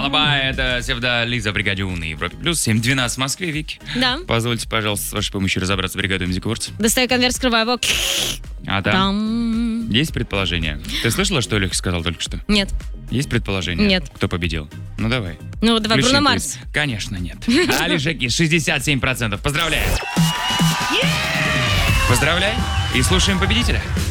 Алаба, это Севда Лиза, бригаде У на Европе Плюс, 7:12 в Москве, Вики. Да. Позвольте, пожалуйста, с вашей помощью разобраться с бригадой Music Awards. Достаю конверт, скрываю его. А там есть предположение? Ты слышала, что Леха сказал только что? Нет. Есть предположение? Нет. Кто победил? Ну, давай. Ну, давай, Включи Бруно интуицию. Марс. Конечно, нет. Али Шаки, 67%. Поздравляю. Поздравляй и слушаем победителя.